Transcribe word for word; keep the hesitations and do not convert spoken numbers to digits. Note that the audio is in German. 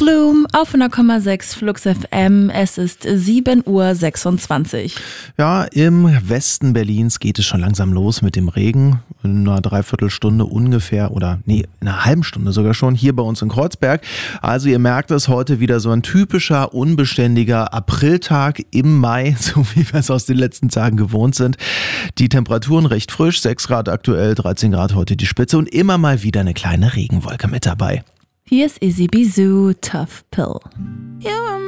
Bloom auf hundert Komma sechs Flux F M. Es ist sieben Uhr sechsundzwanzig. Ja, im Westen Berlins geht es schon langsam los mit dem Regen. In einer Dreiviertelstunde ungefähr oder nee, in einer halben Stunde sogar schon hier bei uns in Kreuzberg. Also ihr merkt es, heute wieder so ein typischer, unbeständiger Apriltag im Mai, so wie wir es aus den letzten Tagen gewohnt sind. Die Temperaturen recht frisch, sechs Grad aktuell, dreizehn Grad heute die Spitze und immer mal wieder eine kleine Regenwolke mit dabei. Hier ist Izzy Bizou, Tough Pill.